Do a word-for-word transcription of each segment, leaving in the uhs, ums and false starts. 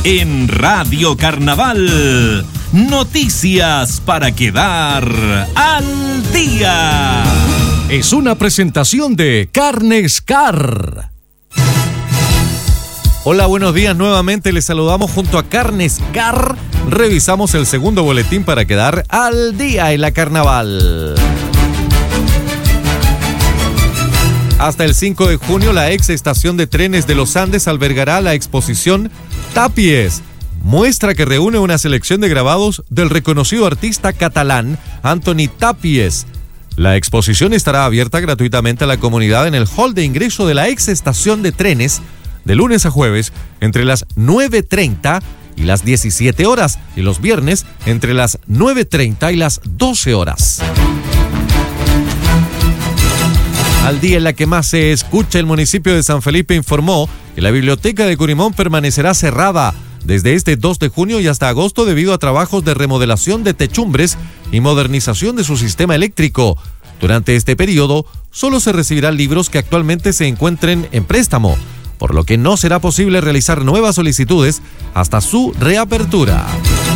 En Radio Carnaval, noticias para quedar al día. Es una presentación de Carnes Car. Hola, buenos días nuevamente, les saludamos junto a Carnes Car. Revisamos el segundo boletín para quedar al día en la Carnaval. Hasta el cinco de junio, la ex estación de trenes de los Andes albergará la exposición Tapies, muestra que reúne una selección de grabados del reconocido artista catalán Antoni Tàpies. La exposición estará abierta gratuitamente a la comunidad en el hall de ingreso de la ex estación de trenes de lunes a jueves entre las nueve treinta y las diecisiete horas y los viernes entre las nueve treinta y las doce horas. Al día en la que más se escucha, el municipio de San Felipe informó que la biblioteca de Curimón permanecerá cerrada desde este dos de junio y hasta agosto debido a trabajos de remodelación de techumbres y modernización de su sistema eléctrico. Durante este periodo, solo se recibirán libros que actualmente se encuentren en préstamo, por lo que no será posible realizar nuevas solicitudes hasta su reapertura.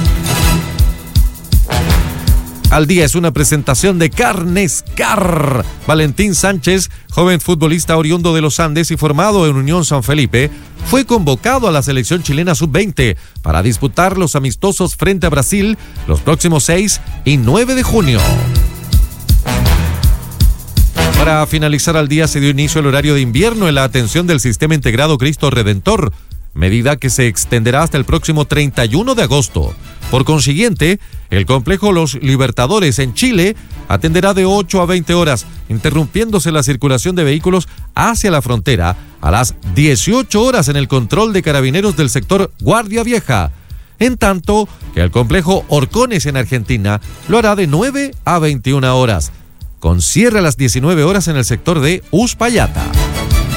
Al día es una presentación de Carnes Car. Valentín Sánchez, joven futbolista oriundo de los Andes y formado en Unión San Felipe, fue convocado a la selección chilena sub veinte para disputar los amistosos frente a Brasil los próximos seis y nueve de junio. Para finalizar al día se dio inicio al horario de invierno en la atención del Sistema Integrado Cristo Redentor, medida que se extenderá hasta el próximo treinta y uno de agosto. Por consiguiente, el complejo Los Libertadores en Chile atenderá de ocho a veinte horas, interrumpiéndose la circulación de vehículos hacia la frontera a las dieciocho horas en el control de carabineros del sector Guardia Vieja, en tanto que el complejo Orcones en Argentina lo hará de nueve a veintiuna horas, con cierre a las diecinueve horas en el sector de Uspallata.